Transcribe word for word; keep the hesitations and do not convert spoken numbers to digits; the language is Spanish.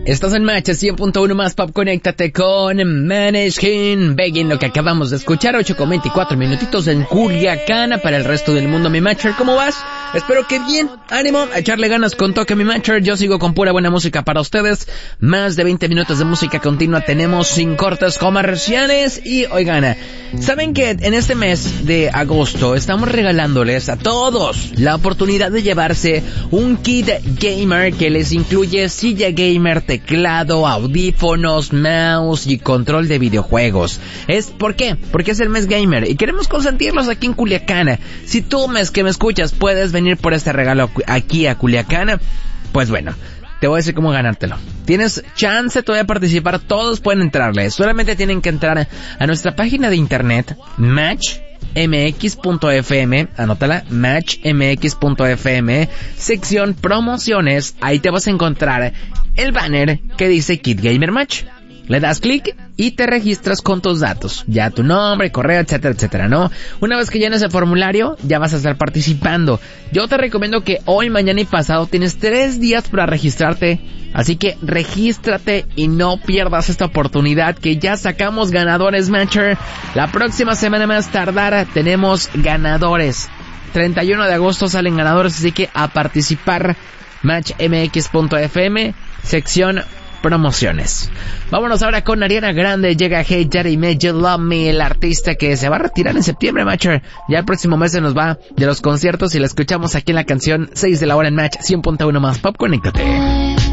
Estás en Match cien punto uno más Pop. Conéctate con Maneskin. Begging, lo que acabamos de escuchar. Ocho con veinticuatro minutitos en Culiacán. Para el resto del mundo, mi Matcher, ¿cómo vas? Espero que bien. Ánimo, a echarle ganas con Toque, mi Matcher. Yo sigo con pura buena música para ustedes. Más de veinte minutos de música continua tenemos, sin cortes comerciales. Y oigan, ¿saben que en este mes de agosto estamos regalándoles a todos la oportunidad de llevarse un kit gamer que les incluye silla gamer, teclado, audífonos, mouse y control de videojuegos? ¿Es por qué? Porque es el mes gamer y queremos consentirlos aquí en Culiacán. Si tú, mes que me escuchas, puedes venir por este regalo aquí a Culiacán, pues bueno, te voy a decir cómo ganártelo. Tienes chance todavía de participar, todos pueden entrarle. Solamente tienen que entrar a nuestra página de internet, match m x punto f m, anótala, match m x punto f m, sección promociones. Ahí te vas a encontrar el banner que dice Kit Gamer Match. Le das clic y te registras con tus datos, ya tu nombre, correo, etcétera, etcétera, ¿no? Una vez que llenes el formulario, ya vas a estar participando. Yo te recomiendo que hoy, mañana y pasado tienes tres días para registrarte, así que regístrate y no pierdas esta oportunidad, que ya sacamos ganadores, Matcher. La próxima semana más tardar tenemos ganadores. treinta y uno de agosto salen ganadores, así que a participar. match m x punto f m, sección promociones. Vámonos ahora con Ariana Grande. Llega Hey Daddy Made You Love Me, el artista que se va a retirar en septiembre, Matcher. Ya el próximo mes se nos va de los conciertos y la escuchamos aquí en la canción seis de la hora en Match cien punto uno más Pop. Conéctate.